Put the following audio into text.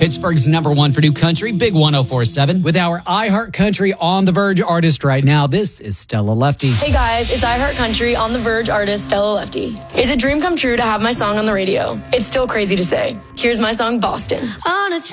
Pittsburgh's #1 for new country, Big 104.7. With our iHeart Country on the Verge artist right now, this is Stella Lefty. Hey guys, it's iHeart Country on the Verge artist Stella Lefty. It's a dream come true to have my song on the radio. It's still crazy to say. Here's my song, Boston.